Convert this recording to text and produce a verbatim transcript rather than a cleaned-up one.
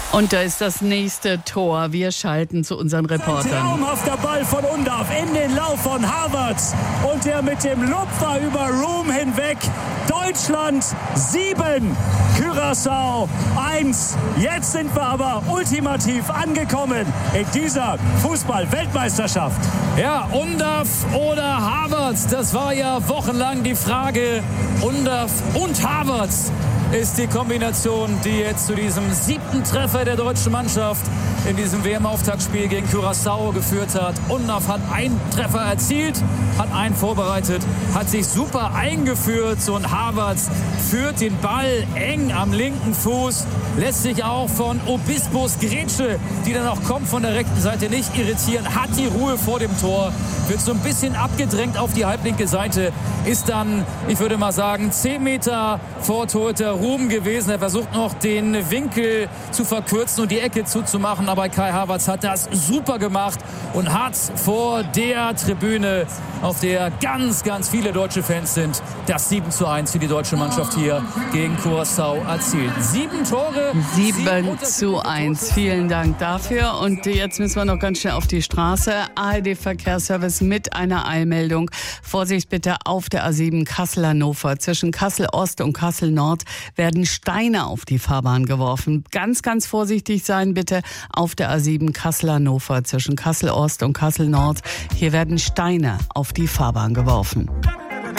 Und da ist das nächste Tor. Wir schalten zu unseren Reportern. Traumhafter Ball von Undav in den Lauf von Havertz. Und der mit dem Lupfer über Room hinweg. Deutschland sieben, Curaçao eins. Jetzt sind wir aber ultimativ angekommen in dieser Fußball-Weltmeisterschaft. Ja, Undav oder Havertz, das war ja wochenlang die Frage. Undav und Havertz ist die Kombination, die jetzt zu diesem siebten Treffer der deutschen Mannschaft in diesem W M-Auftaktspiel gegen Curaçao geführt hat. Undav hat einen Treffer erzielt, hat einen vorbereitet, hat sich super eingeführt. So ein Havertz führt den Ball eng am linken Fuß, lässt sich auch von Obispos Grätsche, die dann auch kommt von der rechten Seite, nicht irritieren, hat die Ruhe vor dem Tor, wird so ein bisschen abgedrängt auf die halblinke Seite, ist dann, ich würde mal sagen, zehn Meter vor Torhüter Ruben gewesen. Er versucht noch den Winkel zu verkürzen und die Ecke zuzumachen, aber Kai Havertz hat das super gemacht und hat vor der Tribüne, auf der ganz, ganz viele deutsche Fans sind, das sieben zu eins für die deutsche Mannschaft hier gegen Curaçao erzielt. Sieben Tore. sieben zu eins. Vielen Dank dafür. Und jetzt müssen wir noch ganz schnell auf die Straße. A R D-Verkehrsservice mit einer Eilmeldung. Vorsicht bitte auf der A sieben Kassel-Hannover. Zwischen Kassel-Ost und Kassel-Nord werden Steine auf die Fahrbahn geworfen. Ganz, ganz vorsichtig sein bitte auf der A sieben Kassel-Hannover. Zwischen Kassel-Ost und Kassel-Nord. Hier werden Steine auf die Fahrbahn geworfen.